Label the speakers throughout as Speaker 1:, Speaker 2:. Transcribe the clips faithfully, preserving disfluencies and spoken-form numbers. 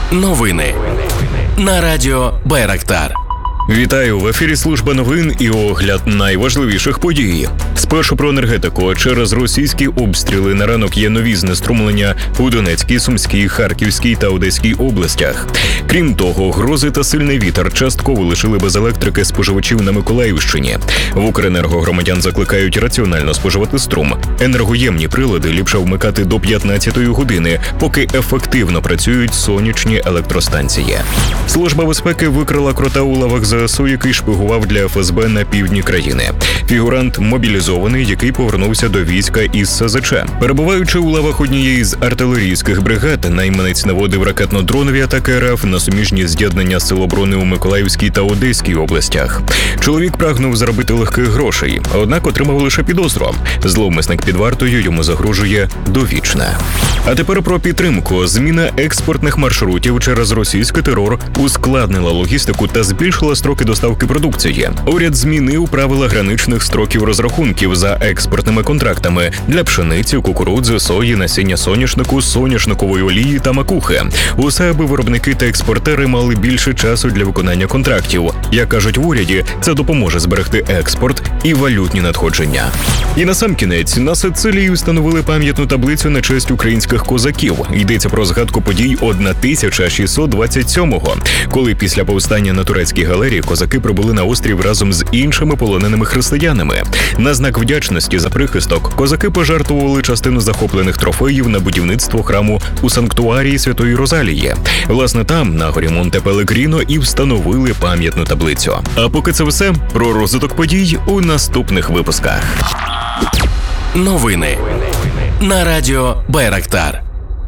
Speaker 1: Новини на радіо Байрактар.
Speaker 2: Вітаю! В ефірі служба новин і огляд найважливіших подій. Спершу про енергетику. Через російські обстріли на ранок є нові знеструмлення у Донецькій, Сумській, Харківській та Одеській областях. Крім того, грози та сильний вітер частково лишили без електрики споживачів на Миколаївщині. В Укренерго громадян закликають раціонально споживати струм. Енергоємні прилади ліпше вмикати до п'ятнадцятої години, поки ефективно працюють сонячні електростанції. Служба безпеки викрила крота у лавах ЗСУ, який шпигував для еф ес бе на півдні країни. Фігурант мобілізований, який повернувся до війська із ес зет че. Перебуваючи у лавах однієї з артилерійських бригад, найманець наводив ракетно-дронові атаки ер еф на суміжні з'єднання сил оборони у Миколаївській та Одеській областях. Чоловік прагнув заробити легких грошей, однак отримав лише підозру. Зловмисник під вартою, йому загрожує довічне. А тепер про підтримку. Зміна експортних маршрутів через російський терор ускладнила логістику та збільшила строки доставки продукції. Уряд змінив правила граничних строків розрахунків за експортними контрактами для пшениці, кукурудзи, сої, насіння соняшнику, соняшникової олії та макухи. Усе, аби виробники та експортери мали більше часу для виконання контрактів. Як кажуть в уряді, це допоможе зберегти експорт і валютні надходження. І насамкінець, на Сицилії встановили пам'ятну таблицю на честь українських козаків. Йдеться про згадку подій тисяча шістсот двадцять сьомого, коли після повстання на турецькій галерії козаки прибули на острів разом з іншими полоненими християнами. На знак вдячності за прихисток козаки пожертвували частину захоплених трофеїв на будівництво храму у санктуарії Святої Розалії. Власне, там, на горі Монте-Пелегріно, і встановили пам'ятну таблицю. А поки це все, про розвиток подій у наступних випусках.
Speaker 1: Новини на радіо Байрактар.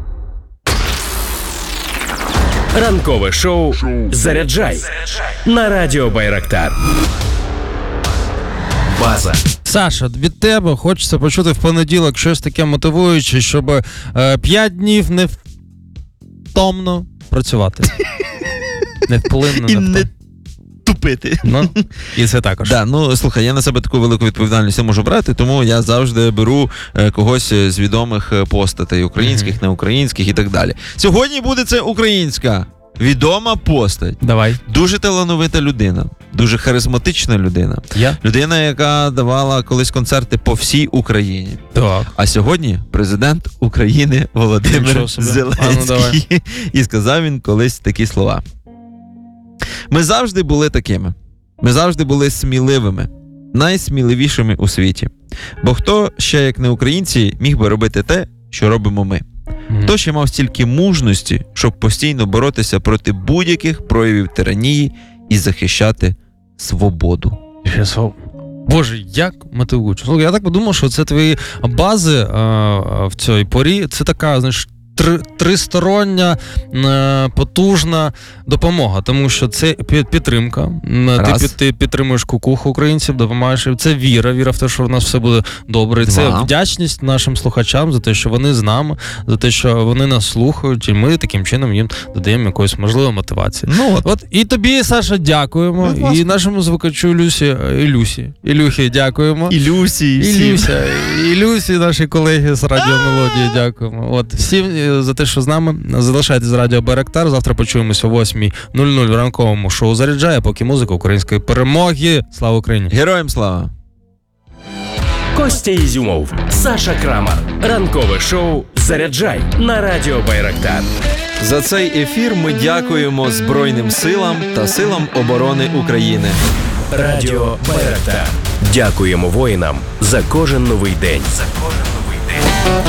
Speaker 1: Ранкове шоу «Заряджай» на радіо Байрактар. База.
Speaker 3: Саша, від тебе хочеться почути в понеділок щось таке мотивуюче, щоб е, п'ять днів не втомно працювати. Невплинно,
Speaker 4: І
Speaker 3: невтомно.
Speaker 4: не тупити.
Speaker 3: Ну, і це також.
Speaker 4: Да, ну, слухай, я на себе таку велику відповідальність не можу брати, тому я завжди беру е, когось з відомих постатей, українських, mm-hmm. неукраїнських і так далі. Сьогодні буде це українська відома постать.
Speaker 3: Давай.
Speaker 4: Дуже талановита людина, дуже харизматична людина.
Speaker 3: Я?
Speaker 4: Людина, яка давала колись концерти по всій Україні.
Speaker 3: Так.
Speaker 4: А сьогодні президент України Володимир Зеленський.
Speaker 3: А, ну,
Speaker 4: і сказав він колись такі слова. Ми завжди були такими. Ми завжди були сміливими. Найсміливішими у світі. Бо хто ще, як не українці, міг би робити те, що робимо ми? Mm-hmm. Хто ще мав стільки мужності, щоб постійно боротися проти будь-яких проявів тиранії і захищати свободу?
Speaker 3: Боже, як мотивуюче. Слухай, я так подумав, що це твої бази а, в цій порі. Це така, знаєш, Три, тристороння е, потужна допомога, тому що це підтримка. Ти, під, ти підтримуєш кукуху українців, допомагаєш. Це віра, віра в те, що в нас все буде добре. Два. Це вдячність нашим слухачам за те, що вони з нами, за те, що вони нас слухають, і ми таким чином їм додаємо якоїсь можливої мотивації. Ну, от. От і тобі, Саша, дякуємо. Ну, і нашому звукачу Люсі, Ілюсі, Ілюхі, дякуємо.
Speaker 4: Ілюсі,
Speaker 3: Ілюся, Ілюсі, наші колеги з Радіо Мелодії, дякуємо. От, всім за те, що з нами. Залишайтесь з Радіо Байрактар. Завтра почуємося о восьмій нуль нуль в ранковому шоу «Заряджає», поки музика української перемоги. Слава Україні!
Speaker 4: Героям слава!
Speaker 1: Костя Ізюмов, Саша Крамар. Ранкове шоу «Заряджай» на радіо Байрактар.
Speaker 4: За цей ефір ми дякуємо Збройним силам та силам оборони України.
Speaker 1: Радіо Байрактар. Дякуємо воїнам за кожен новий день. За кожен новий день.